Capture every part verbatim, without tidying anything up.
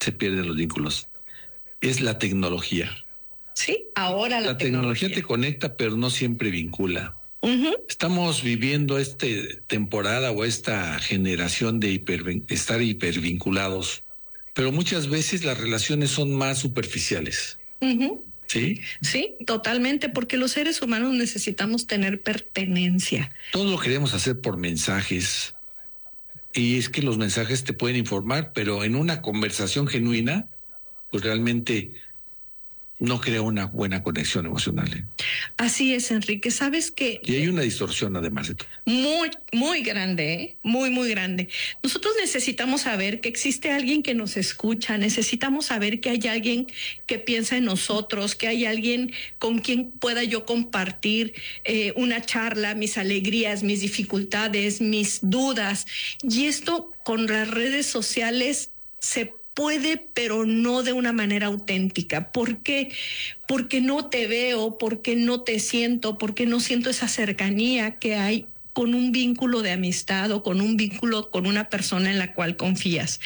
se pierden los vínculos. Es la tecnología. Sí, ahora la, la tecnología. tecnología te conecta, pero no siempre vincula. Uh-huh. Estamos viviendo esta temporada o esta generación de hiper, estar hipervinculados, pero muchas veces las relaciones son más superficiales. Uh-huh. ¿Sí? Sí, totalmente, porque los seres humanos necesitamos tener pertenencia. Todo lo queremos hacer por mensajes, y es que los mensajes te pueden informar, pero en una conversación genuina, pues realmente no crea una buena conexión emocional. ¿eh? Así es, Enrique. ¿Sabes qué? Y hay una distorsión además de todo. Muy, muy grande, ¿eh? Muy, muy grande. Nosotros necesitamos saber que existe alguien que nos escucha, necesitamos saber que hay alguien que piensa en nosotros, que hay alguien con quien pueda yo compartir eh, una charla, mis alegrías, mis dificultades, mis dudas. Y esto con las redes sociales se puede, pero no de una manera auténtica. ¿Por qué? Porque no te veo, porque no te siento, porque no siento esa cercanía que hay con un vínculo de amistad o con un vínculo con una persona en la cual confías.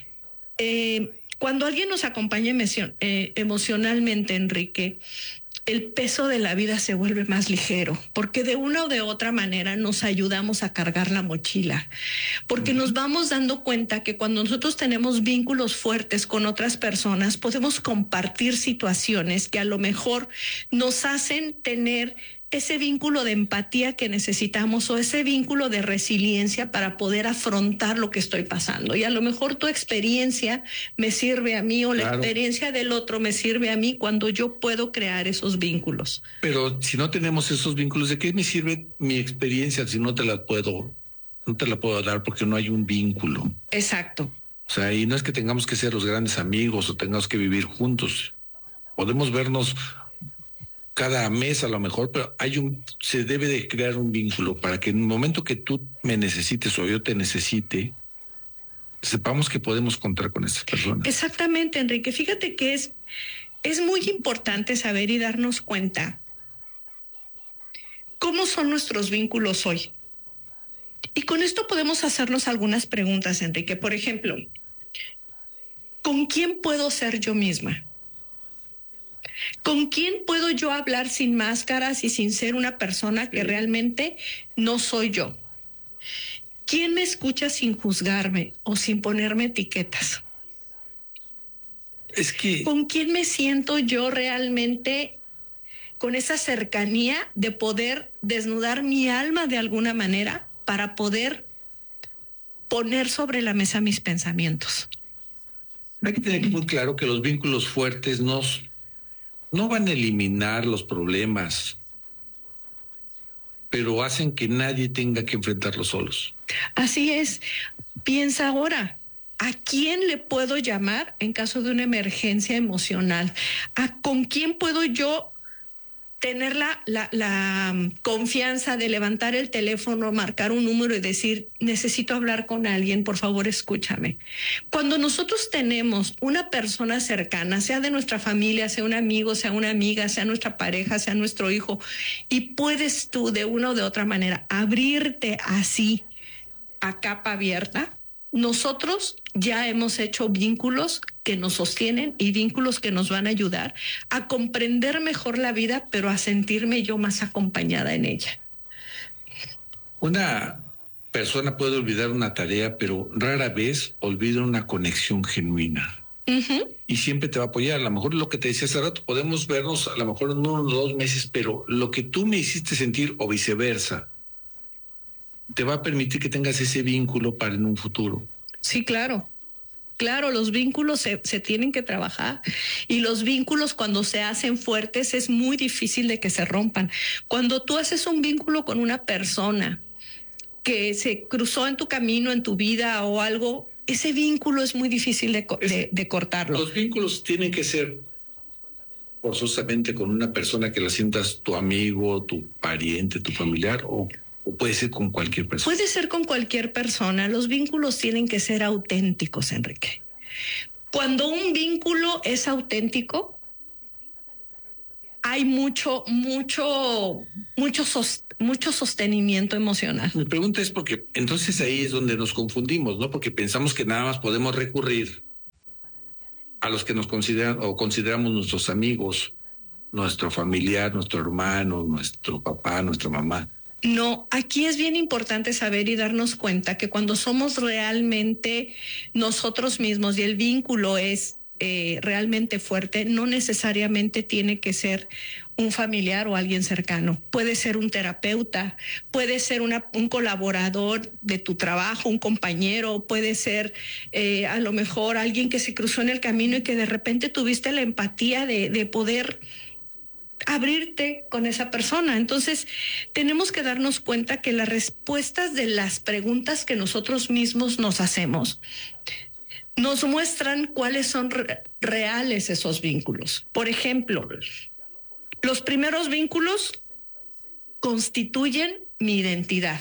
Eh, cuando alguien nos acompaña eh, emocionalmente, Enrique, el peso de la vida se vuelve más ligero, porque de una o de otra manera nos ayudamos a cargar la mochila, porque uh-huh. nos vamos dando cuenta que cuando nosotros tenemos vínculos fuertes con otras personas, podemos compartir situaciones que a lo mejor nos hacen tener ese vínculo de empatía que necesitamos o ese vínculo de resiliencia para poder afrontar lo que estoy pasando. Y a lo mejor tu experiencia me sirve a mí o claro. la experiencia del otro me sirve a mí cuando yo puedo crear esos vínculos. Pero si no tenemos esos vínculos, ¿de qué me sirve mi experiencia si no te la puedo, no te la puedo dar porque no hay un vínculo? Exacto. O sea, y no es que tengamos que ser los grandes amigos o tengamos que vivir juntos. Podemos vernos cada mes a lo mejor, pero hay un, se debe de crear un vínculo para que en el momento que tú me necesites o yo te necesite, sepamos que podemos contar con estas personas. Exactamente, Enrique. Fíjate que es, es muy importante saber y darnos cuenta cómo son nuestros vínculos hoy. Y con esto podemos hacernos algunas preguntas, Enrique. Por ejemplo, ¿con quién puedo ser yo misma? ¿Con quién puedo yo hablar sin máscaras y sin ser una persona que realmente no soy yo? ¿Quién me escucha sin juzgarme o sin ponerme etiquetas? Es que... ¿Con quién me siento yo realmente con esa cercanía de poder desnudar mi alma de alguna manera para poder poner sobre la mesa mis pensamientos? Hay que tener muy claro que los vínculos fuertes nos... no van a eliminar los problemas, pero hacen que nadie tenga que enfrentarlos solos. Así es. Piensa ahora, ¿a quién le puedo llamar en caso de una emergencia emocional? ¿A con quién puedo yo tener la, la, la confianza de levantar el teléfono, marcar un número y decir, necesito hablar con alguien, por favor, escúchame? Cuando nosotros tenemos una persona cercana, sea de nuestra familia, sea un amigo, sea una amiga, sea nuestra pareja, sea nuestro hijo, y puedes tú de una o de otra manera abrirte así a capa abierta, nosotros ya hemos hecho vínculos que nos sostienen y vínculos que nos van a ayudar a comprender mejor la vida, pero a sentirme yo más acompañada en ella. Una persona puede olvidar una tarea, pero rara vez olvida una conexión genuina. Uh-huh. Y siempre te va a apoyar. A lo mejor lo que te decía hace rato, podemos vernos a lo mejor en unos dos meses, pero lo que tú me hiciste sentir o viceversa, te va a permitir que tengas ese vínculo para en un futuro. Sí, claro. Claro, los vínculos se, se tienen que trabajar y los vínculos cuando se hacen fuertes es muy difícil de que se rompan. Cuando tú haces un vínculo con una persona que se cruzó en tu camino, en tu vida o algo, ese vínculo es muy difícil de, de, de cortarlo. Los vínculos tienen que ser forzosamente con una persona que la sientas tu amigo, tu pariente, tu familiar o... ¿O puede ser con cualquier persona? Puede ser con cualquier persona. Los vínculos tienen que ser auténticos, Enrique. Cuando un vínculo es auténtico, hay mucho, mucho, mucho, sos, mucho sostenimiento emocional. Mi pregunta es porque entonces ahí es donde nos confundimos, ¿no? Porque pensamos que nada más podemos recurrir a los que nos consideran o consideramos nuestros amigos, nuestro familiar, nuestro hermano, nuestro papá, nuestra mamá. No, aquí es bien importante saber y darnos cuenta que cuando somos realmente nosotros mismos y el vínculo es eh, realmente fuerte, no necesariamente tiene que ser un familiar o alguien cercano. Puede ser un terapeuta, puede ser una, un colaborador de tu trabajo, un compañero, puede ser eh, a lo mejor alguien que se cruzó en el camino y que de repente tuviste la empatía de, de poder abrirte con esa persona. Entonces, tenemos que darnos cuenta que las respuestas de las preguntas que nosotros mismos nos hacemos nos muestran cuáles son re- reales esos vínculos. Por ejemplo, los primeros vínculos constituyen mi identidad.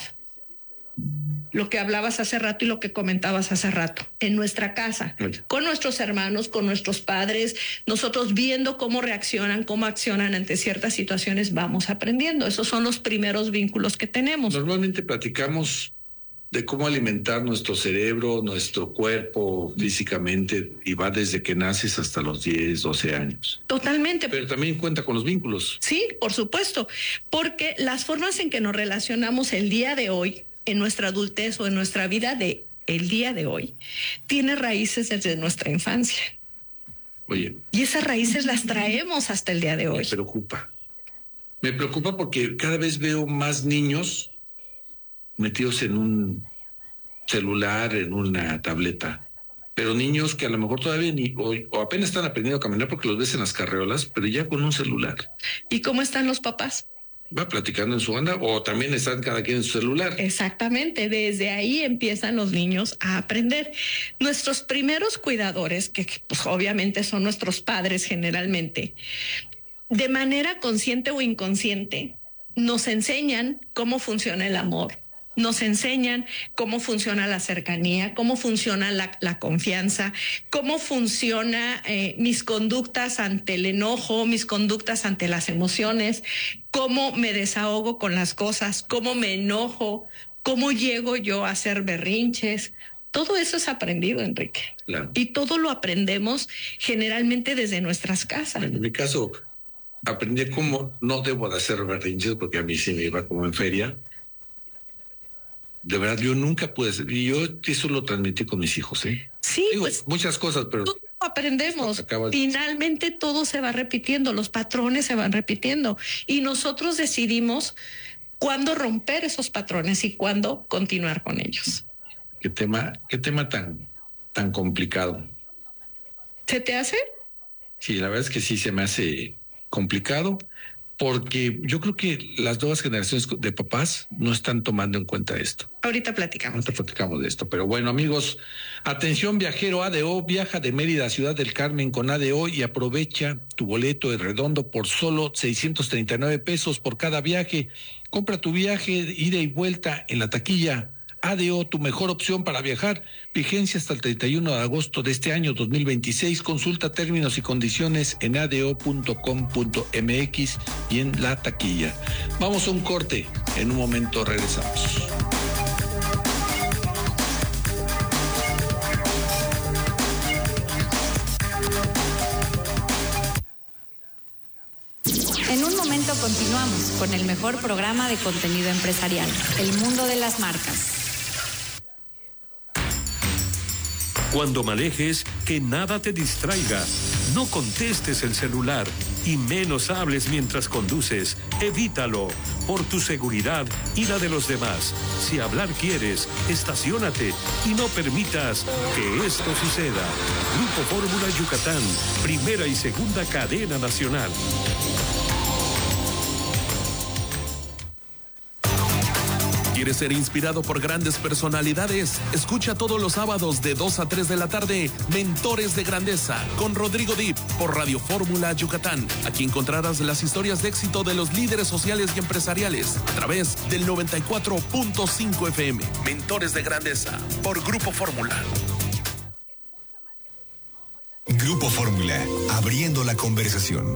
Lo que hablabas hace rato y lo que comentabas hace rato, en nuestra casa, con nuestros hermanos, con nuestros padres, nosotros viendo cómo reaccionan, cómo accionan ante ciertas situaciones, vamos aprendiendo. Esos son los primeros vínculos que tenemos. Normalmente platicamos de cómo alimentar nuestro cerebro, nuestro cuerpo físicamente, y va desde que naces hasta los diez, doce años. Totalmente. Pero también cuenta con los vínculos. Sí, por supuesto, porque las formas en que nos relacionamos el día de hoy, en nuestra adultez o en nuestra vida de el día de hoy, tiene raíces desde nuestra infancia. Oye. Y esas raíces las traemos hasta el día de hoy. Me preocupa. Me preocupa porque cada vez veo más niños metidos en un celular, en una tableta. Pero niños que a lo mejor todavía ni hoy o apenas están aprendiendo a caminar porque los ves en las carreolas, pero ya con un celular. ¿Y cómo están los papás? Va platicando en su onda o también están cada quien en su celular. Exactamente, desde ahí empiezan los niños a aprender. Nuestros primeros cuidadores, que pues, obviamente son nuestros padres generalmente, de manera consciente o inconsciente, nos enseñan cómo funciona el amor. Nos enseñan cómo funciona la cercanía, cómo funciona la, la confianza, cómo funciona eh, mis conductas ante el enojo, mis conductas ante las emociones, cómo me desahogo con las cosas, cómo me enojo, cómo llego yo a hacer berrinches. Todo eso es aprendido, Enrique. Claro. Y todo lo aprendemos generalmente desde nuestras casas. En mi caso, aprendí cómo no debo de hacer berrinches porque a mí sí me iba como en feria. De verdad, yo nunca pude ser, y yo eso lo transmití con mis hijos, ¿eh? Sí, Digo, pues muchas cosas, pero todo aprendemos. Acaba... Finalmente todo se va repitiendo, los patrones se van repitiendo y nosotros decidimos cuándo romper esos patrones y cuándo continuar con ellos. Qué tema, qué tema tan, tan complicado. ¿Se te hace? Sí, la verdad es que sí se me hace complicado. Porque yo creo que las nuevas generaciones de papás no están tomando en cuenta esto. Ahorita platicamos. Ahorita platicamos de esto. Pero bueno, amigos, atención viajero A D O, viaja de Mérida a Ciudad del Carmen con A D O y aprovecha tu boleto de redondo por solo seiscientos treinta y nueve pesos por cada viaje. Compra tu viaje, ida y vuelta en la taquilla. A D O, tu mejor opción para viajar. Vigencia hasta el treinta y uno de agosto de este año dos mil veintiséis. Consulta términos y condiciones en a d o punto com punto m x y en la taquilla. Vamos a un corte. En un momento regresamos. En un momento continuamos con el mejor programa de contenido empresarial, El Mundo de las Marcas. Cuando manejes, que nada te distraiga. No contestes el celular y menos hables mientras conduces. Evítalo, por tu seguridad y la de los demás. Si hablar quieres, estaciónate y no permitas que esto suceda. Grupo Fórmula Yucatán, primera y segunda cadena nacional. ¿Quieres ser inspirado por grandes personalidades? Escucha todos los sábados de dos a tres de la tarde Mentores de Grandeza con Rodrigo Dip por Radio Fórmula Yucatán. Aquí encontrarás las historias de éxito de los líderes sociales y empresariales a través del noventa y cuatro punto cinco F M. Mentores de Grandeza por Grupo Fórmula. Grupo Fórmula, abriendo la conversación.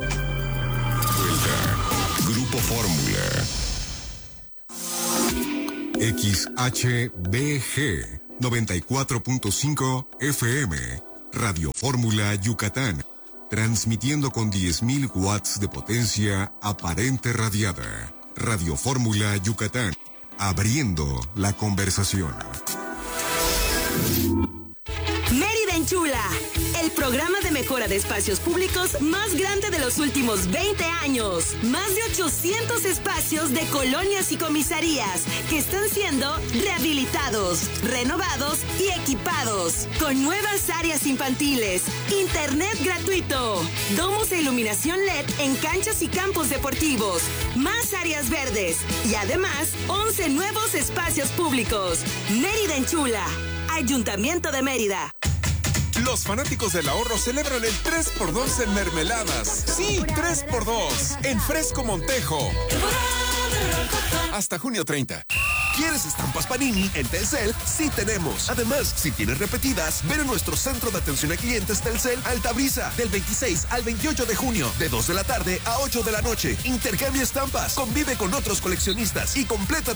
Grupo Fórmula. X H B G noventa y cuatro punto cinco F M, Radio Fórmula Yucatán, transmitiendo con diez mil watts de potencia aparente radiada. Radio Fórmula Yucatán, abriendo la conversación. Mérida Enchula, el programa de mejora de espacios públicos más grande de los últimos veinte años. Más de ochocientos espacios de colonias y comisarías que están siendo rehabilitados, renovados y equipados. Con nuevas áreas infantiles, internet gratuito, domos e iluminación L E D en canchas y campos deportivos, más áreas verdes y además once nuevos espacios públicos. Mérida Enchula, Ayuntamiento de Mérida. Los fanáticos del ahorro celebran el tres por dos en mermeladas. Sí, tres por dos en Fresco Montejo. Hasta junio treinta. ¿Quieres estampas Panini? En Telcel sí tenemos. Además, si tienes repetidas, ven a nuestro centro de atención a clientes Telcel Altabrisa del veintiséis al veintiocho de junio, de dos de la tarde a ocho de la noche. Intercambia estampas, convive con otros coleccionistas y completa